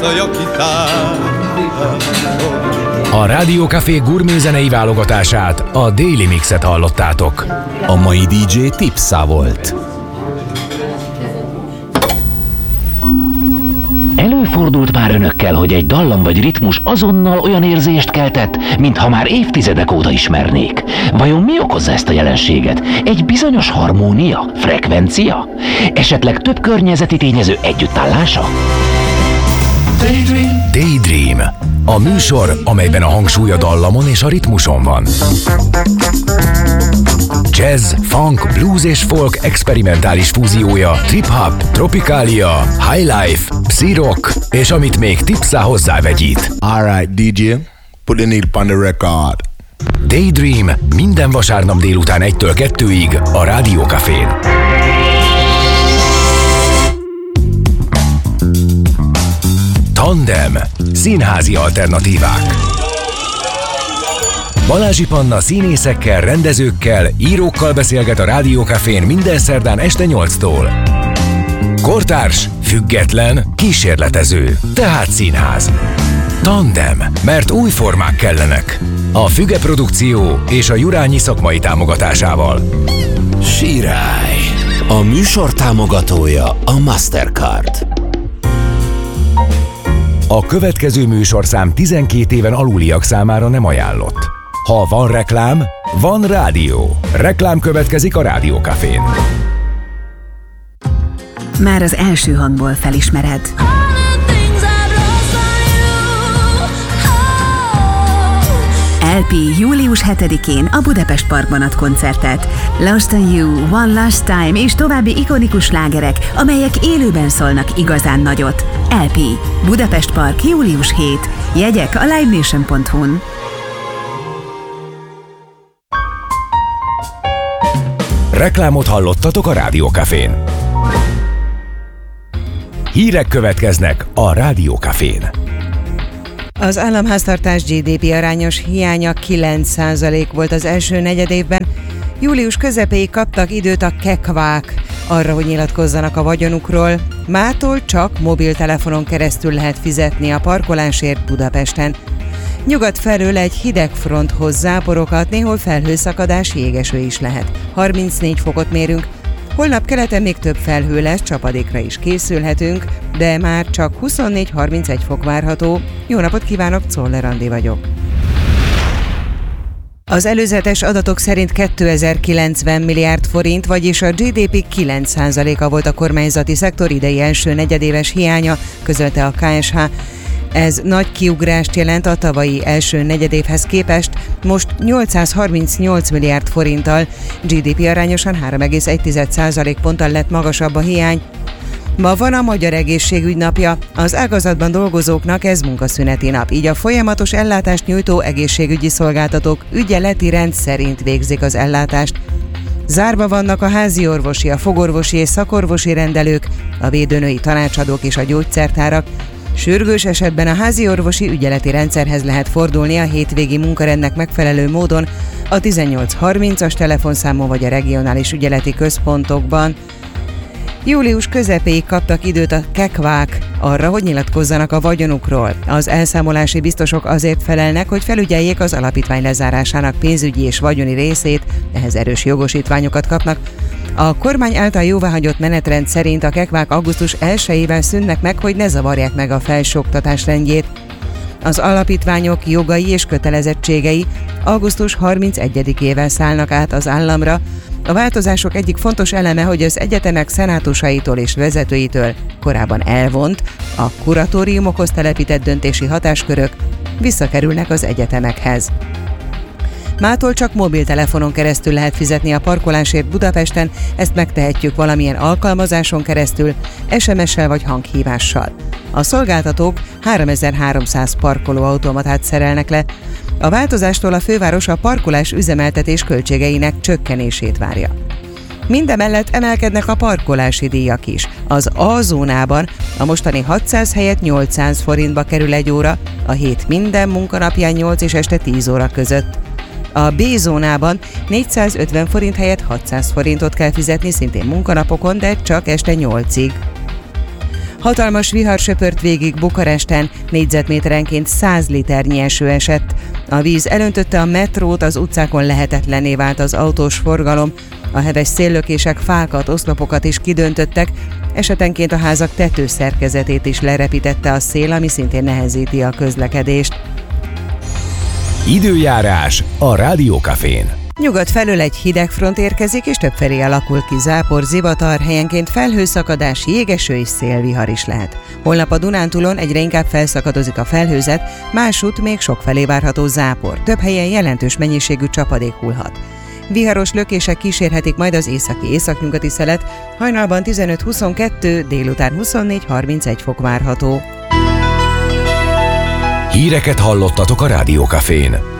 A Rádió Café gurmézenei válogatását, a Daily Mixet hallottátok. A mai DJ Tipsa volt. Előfordult már önökkel, hogy egy dallam vagy ritmus azonnal olyan érzést keltett, mintha már évtizedek óta ismernék. Vajon mi okozza ezt a jelenséget? Egy bizonyos harmónia? Frekvencia? Esetleg több környezeti tényező együttállása? Daydream. A műsor, amelyben a hangsúly a dallamon és a ritmuson van. Jazz, funk, blues és folk experimentális fúziója, trip-hop, tropikália, highlife, psi-rock, és amit még Tipsa hozzávegyít. Alright, DJ, put the needle on the record. Daydream minden vasárnap délután 1-től 2-ig a Rádió Cafén. Tandem. Színházi alternatívák. Balázsi Panna színészekkel, rendezőkkel, írókkal beszélget a Rádió Cafén minden szerdán este 8-tól. Kortárs, független, kísérletező, tehát színház. Tandem, mert új formák kellenek. A Füge Produkció és a Jurányi szakmai támogatásával. Sirály. A műsor támogatója a Mastercard. A következő műsorszám 12 éven aluliak számára nem ajánlott. Ha van reklám, van rádió. Reklám következik a Rádió Cafén. Már az első hangból felismered. LP július 7-én a Budapest Parkban ad koncertet. Lost on You, One Last Time és további ikonikus slágerek, amelyek élőben szólnak igazán nagyot. LP. Budapest Park július 7. Jegyek a livenation.hu-n. Reklámot hallottatok a Rádió Cafén. Hírek következnek a Rádió Cafén. Az államháztartás GDP arányos hiánya 9% volt az első negyedévben. Július közepéig kaptak időt a kekvák arra, hogy nyilatkozzanak a vagyonukról. Mától csak mobiltelefonon keresztül lehet fizetni a parkolásért Budapesten. Nyugat felől egy hideg front hoz záporokat, néhol felhőszakadás, jégeső is lehet. 34 fokot mérünk. Holnap keleten még több felhő lesz, csapadékra is készülhetünk, de már csak 24-31 fok várható. Jó napot kívánok, Czoller Andi vagyok. Az előzetes adatok szerint 2090 milliárd forint, vagyis a GDP 9%-a volt a kormányzati szektor idei első negyedéves hiánya, közölte a KSH. Ez nagy kiugrást jelent a tavalyi első negyedévhez képest, most 838 milliárd forinttal, GDP arányosan 3,1% ponttal lett magasabb a hiány. Ma van a Magyar Egészségügy napja, az ágazatban dolgozóknak ez munkaszüneti nap, így a folyamatos ellátást nyújtó egészségügyi szolgáltatók ügyeleti rend szerint végzik az ellátást. Zárva vannak a házi orvosi, a fogorvosi és szakorvosi rendelők, a védőnői tanácsadók és a gyógyszertárak. Sürgős esetben a házi orvosi ügyeleti rendszerhez lehet fordulni a hétvégi munkarendnek megfelelő módon a 1830-as telefonszámon vagy a regionális ügyeleti központokban. Július közepéig kaptak időt a kekvák arra, hogy nyilatkozzanak a vagyonukról. Az elszámolási biztosok azért felelnek, hogy felügyeljék az alapítvány lezárásának pénzügyi és vagyoni részét, ehhez erős jogosítványokat kapnak. A kormány által jóváhagyott menetrend szerint a kekvák augusztus 1-ével szűnnek meg, hogy ne zavarják meg a felsőoktatás rendjét. Az alapítványok jogai és kötelezettségei augusztus 31-ével szállnak át az államra. A változások egyik fontos eleme, hogy az egyetemek szenátusaitól és vezetőitől korábban elvont, a kuratóriumokhoz telepített döntési hatáskörök visszakerülnek az egyetemekhez. Mától csak mobiltelefonon keresztül lehet fizetni a parkolásért Budapesten, ezt megtehetjük valamilyen alkalmazáson keresztül, SMS-sel vagy hanghívással. A szolgáltatók 3300 parkolóautomatát szerelnek le. A változástól a főváros a parkolás üzemeltetés költségeinek csökkenését várja. Mindemellett emelkednek a parkolási díjak is. Az A zónában a mostani 600 helyett 800 forintba kerül egy óra, a hét minden munkanapján 8 és este 10 óra között. A B zónában 450 forint helyett 600 forintot kell fizetni szintén munkanapokon, de csak este 8-ig. Hatalmas vihar söpört végig Bukaresten, négyzetméterenként 100 liternyi eső esett. A víz elöntötte a metrót, az utcákon lehetetlenné vált az autós forgalom, a heves széllökések fákat, oszlopokat is kidöntöttek, esetenként a házak tetőszerkezetét is lerepítette a szél, ami szintén nehezíti a közlekedést. Időjárás a Rádió Cafén. Nyugat felől egy hideg front érkezik, és többfelé alakul ki zápor, zivatar, helyenként felhőszakadás, jégeső és szélvihar is lehet. Holnap a Dunántúlon egyre inkább felszakadozik a felhőzet, másút még sokfelé várható zápor, több helyen jelentős mennyiségű csapadék hullhat. Viharos lökések kísérhetik majd az északi-északnyugati szelet, hajnalban 15-22, délután 24-31 fok várható. Híreket hallottatok a Rádió Cafén.